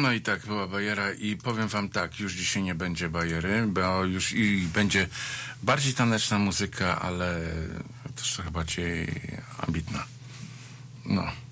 No i tak była bajera i powiem wam tak, już dzisiaj nie będzie bajery, bo już i będzie bardziej taneczna muzyka, ale też trochę bardziej ambitna. No.